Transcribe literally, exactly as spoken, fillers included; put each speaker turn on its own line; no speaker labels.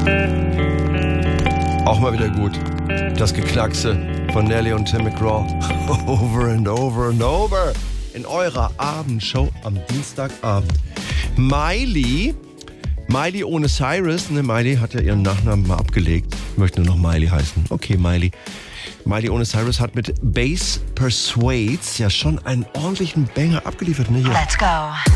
Auch mal wieder gut. Das Geknackse von Nelly und Tim McGraw. Over and over and over. In eurer Abendshow am Dienstagabend. Miley, Miley ohne Cyrus. Ne, Miley hat ja ihren Nachnamen mal abgelegt. Ich möchte nur noch Miley heißen. Okay, Miley. Miley ohne Cyrus hat mit Bass Persuades ja schon einen ordentlichen Banger abgeliefert. Ne? Hier.
Let's go.